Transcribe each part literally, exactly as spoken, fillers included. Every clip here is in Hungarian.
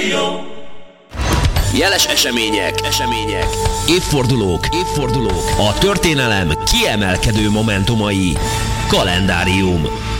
Kalendárium. Jeles események, események, évfordulók, évfordulók, a történelem kiemelkedő momentumai. Kalendárium.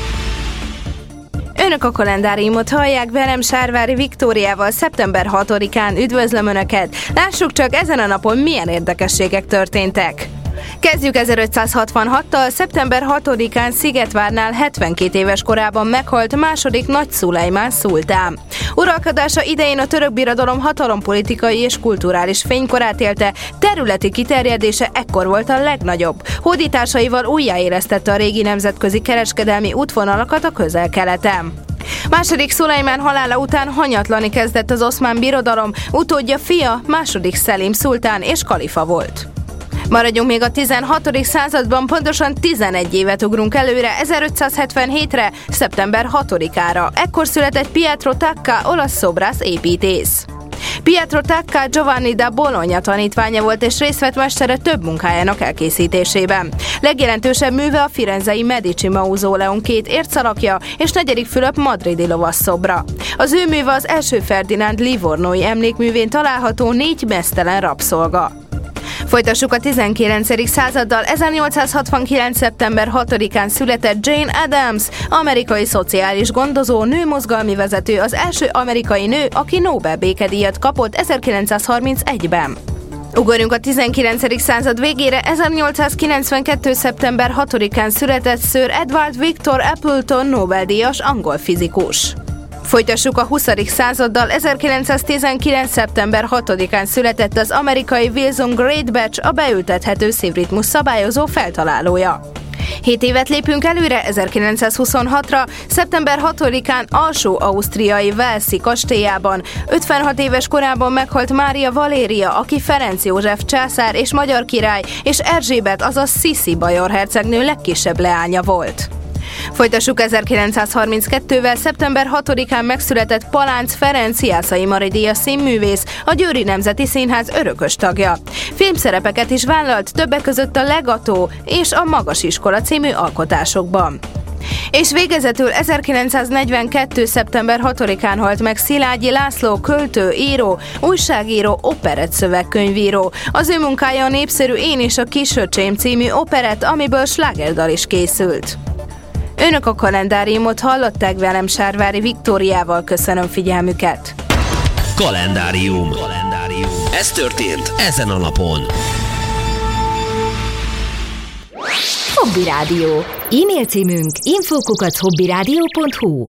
Önök a kalendáriumot hallják, velem Sárvári Viktóriával szeptember hatodikán. Üdvözlöm Önöket! Lássuk csak, ezen a napon milyen érdekességek történtek. Kezdjük ezerötszázhatvanhattal. szeptember hatodikán Szigetvárnál hetvenkét éves korában meghalt második Nagy Szulejmán szultán. Uralkodása idején a török birodalom hatalompolitikai és kulturális fénykorát élte, területi kiterjedése ekkor volt a legnagyobb. Hódításaival újjáélesztette a régi nemzetközi kereskedelmi útvonalakat a Közel-Keleten. Második Szulejmán halála után hanyatlani kezdett az oszmán birodalom, utódja fia második Szelim szultán és kalifa volt. Maradjunk még a tizenhatodik században, pontosan tizenegy évet ugrunk előre, ezerötszázhetvenhétre. szeptember hatodikára. Ekkor született Pietro Tacca, olasz szobrász építész. Pietro Tacca Giovanni da Bologna tanítványa volt és részt vett mestere több munkájának elkészítésében. Legjelentősebb műve a firenzei Medici mauzóleum két ércalakja és negyedik Fülöp madridi lovasszobra. Az ő műve az első Ferdinánd livornói emlékművén található négy meztelen rabszolga. Folytassuk a tizenkilencedik századdal. ezernyolcszázhatvankilenc. szeptember hatodikán született Jane Addams, amerikai szociális gondozó, nőmozgalmi vezető, az első amerikai nő, aki Nobel békedíjat kapott ezerkilencszázharmincegyben. Ugorjunk a tizenkilencedik század végére. ezernyolcszázkilencvenkettő. szeptember hatodikán született Sir Edward Victor Appleton, Nobel-díjas angol fizikus. Folytassuk a huszadik századdal. ezerkilencszáztizenkilenc. szeptember hatodikán született az amerikai Wilson Greatbatch, a beültethető szívritmus szabályozó feltalálója. Hét évet lépünk előre, ezerkilencszázhuszonhatra. szeptember hatodikán alsó-ausztriai Walesi kastélyában ötvenhat éves korában meghalt Mária Valéria, aki Ferenc József császár és magyar király, és Erzsébet, azaz Sziszi bajor hercegnő legkisebb leánya volt. Folytassuk ezerkilencszázharminckettővel. szeptember hatodikán megszületett Palánc Ferenc, Jászai Mari díjas színművész, a Győri Nemzeti Színház örökös tagja. Filmszerepeket is vállalt, többek között a Legató és a Magas Iskola című alkotásokban. És végezetül ezerkilencszáznegyvenkettő. szeptember hatodikán halt meg Szilágyi László, költő, író, újságíró, operett szövegkönyvíró. Az ő munkája a népszerű Én és a Kisöcsém című operett, amiből slágerdal is készült. Önök a kalendáriumot hallották, velem Sárvári Viktóriával. Köszönöm figyelmüket. Kalendárium. Kalendárium. Ez történt ezen a napon. Hobby Rádió. E-mail címünk info kukac hobbyradio pont hu.